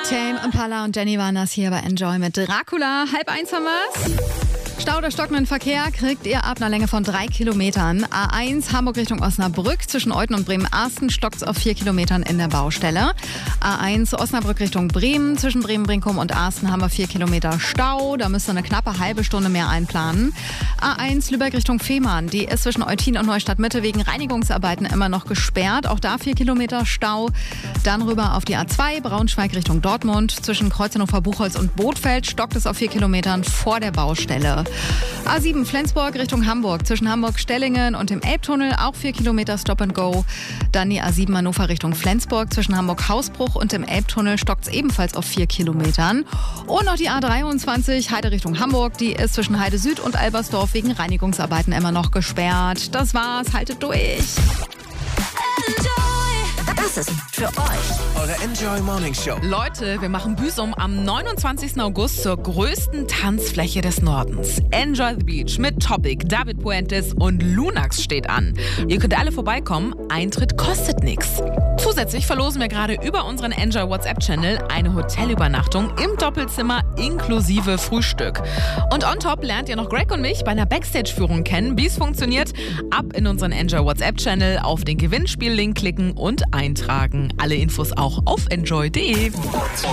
Tame Impala und Jenny waren das hier bei Enjoy mit Dracula. 12:30 haben wir's. Stau oder stockenden Verkehr kriegt ihr ab einer Länge von 3 Kilometern. A1 Hamburg Richtung Osnabrück. Zwischen Euten und Bremen-Arsten stockt es auf 4 Kilometern in der Baustelle. A1 Osnabrück Richtung Bremen. Zwischen Bremen-Brinkum und Arsten haben wir 4 Kilometer Stau. Da müsst ihr eine knappe halbe Stunde mehr einplanen. A1 Lübeck Richtung Fehmarn. Die ist zwischen Eutin und Neustadt-Mitte wegen Reinigungsarbeiten immer noch gesperrt. Auch da 4 Kilometer Stau. Dann rüber auf die A2 Braunschweig Richtung Dortmund. Zwischen Kreuznachor-Buchholz und Bothfeld stockt es auf 4 Kilometern vor der Baustelle. A7 Flensburg Richtung Hamburg. Zwischen Hamburg-Stellingen und dem Elbtunnel auch 4 Kilometer Stop and Go. Dann die A7 Hannover Richtung Flensburg. Zwischen Hamburg-Hausbruch und dem Elbtunnel stockt es ebenfalls auf 4 Kilometern. Und noch die A23 Heide Richtung Hamburg. Die ist zwischen Heide Süd und Albersdorf wegen Reinigungsarbeiten immer noch gesperrt. Das war's, haltet durch. Das ist für euch eure Enjoy Morning Show. Leute, wir machen Büsum am 29. August zur größten Tanzfläche des Nordens. Enjoy the Beach mit Topic, David Puentes und Lunax steht an. Ihr könnt alle vorbeikommen, Eintritt kostet nichts. Zusätzlich verlosen wir gerade über unseren Enjoy WhatsApp-Channel eine Hotelübernachtung im Doppelzimmer inklusive Frühstück. Und on top lernt ihr noch Greg und mich bei einer Backstage-Führung kennen. Wie es funktioniert, ab in unseren Enjoy WhatsApp-Channel, auf den Gewinnspiel-Link klicken und eintragen. Alle Infos auch auf enjoy.de.